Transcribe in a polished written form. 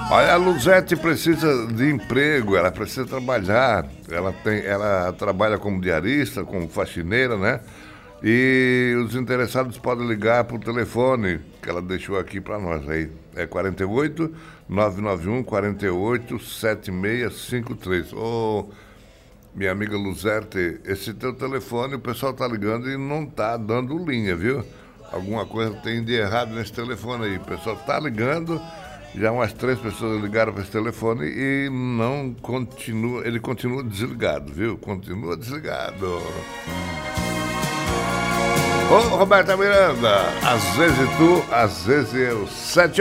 Olha, a Luzete precisa de emprego, ela precisa trabalhar. Ela trabalha como diarista, como faxineira, né? E os interessados podem ligar para o telefone que ela deixou aqui para nós aí. É 48 991 48 7653. Ô, minha amiga Luzete, esse teu telefone o pessoal tá ligando e não tá dando linha, viu? Alguma coisa tem de errado nesse telefone aí. O pessoal tá ligando, já umas 3 pessoas ligaram para esse telefone e não continua, ele continua desligado, viu? Continua desligado. Ô, Roberta Miranda, às vezes tu, às vezes eu. 7